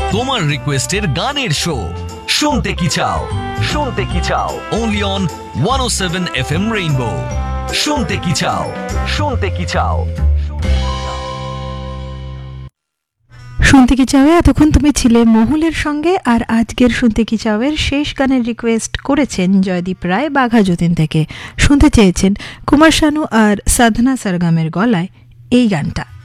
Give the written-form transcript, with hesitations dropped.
তোমার রিকোয়েস্টের গানের শো শুনতে কি চাও, শুনতে কি চাও, অনলি অন 107 FM রেইনবো। শুনতে কি চাও, শুনতে কি চাও। শুনতে কি চাও এতক্ষণ তুমি ছিলে মহুলের সঙ্গে। আর আজকের শুনতে কি চাওয়ের শেষ গানের রিকোয়েস্ট করেছেন জয়দীপ রায় বাঘা যতীন থেকে। শুনতে চেয়েছেন কুমার শানু আর সাধনা সরগমের গলায় এই গানটা।